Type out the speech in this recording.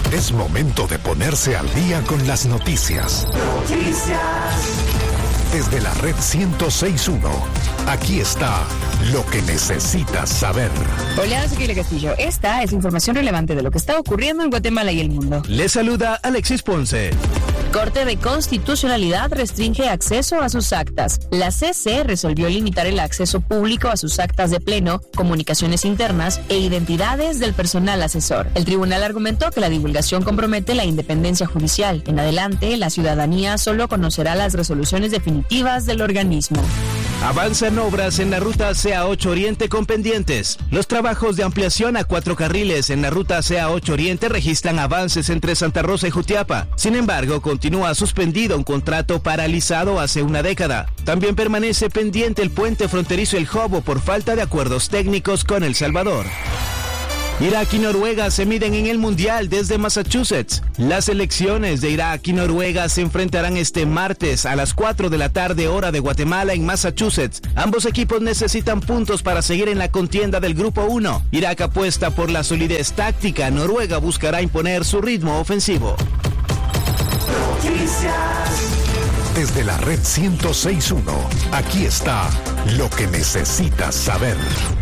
Es momento de ponerse al día con las noticias. Desde la red 106.1, aquí está lo que necesitas saber. Hola, soy Kila Castillo. Esta es información relevante de lo que está ocurriendo en Guatemala y el mundo. Le saluda Alexis Ponce. Corte de Constitucionalidad restringe acceso a sus actas. La CC resolvió limitar el acceso público a sus actas de pleno, comunicaciones internas e identidades del personal asesor. El tribunal argumentó que la divulgación compromete la independencia judicial. En adelante, la ciudadanía solo conocerá las resoluciones definitivas del organismo. Avanzan obras en la ruta CA8 Oriente con pendientes. Los trabajos de ampliación a 4 carriles en la ruta CA8 Oriente registran avances entre Santa Rosa y Jutiapa. Sin embargo, continúa suspendido un contrato paralizado hace una década. También permanece pendiente el puente fronterizo El Jobo por falta de acuerdos técnicos con El Salvador. Irak y Noruega se miden en el Mundial desde Massachusetts. Las selecciones de Irak y Noruega se enfrentarán este martes a las 4 de la tarde hora de Guatemala en Massachusetts. Ambos equipos necesitan puntos para seguir en la contienda del Grupo 1. Irak apuesta por la solidez táctica, Noruega buscará imponer su ritmo ofensivo. Desde la red 106.1, aquí está lo que necesitas saber.